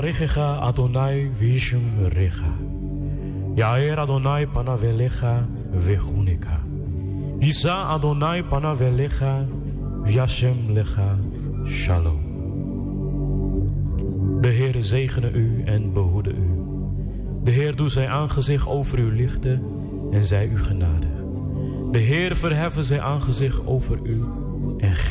Yivarechecha Adonai vishum recha. Yair Adonai panavelecha vechunika. Yisa Adonai panavelecha vyashem lecha shalom. De Heer zegene u en behoede u. De Heer doet zijn aangezicht over u lichten en zij u genadig. De Heer verheffen zijn aangezicht over u en